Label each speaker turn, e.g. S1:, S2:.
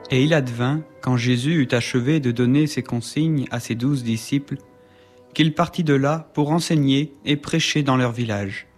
S1: Et il advint, quand Jésus eut achevé de donner ses consignes à ses 12 disciples, qu'il partit de là pour enseigner et prêcher dans leur village.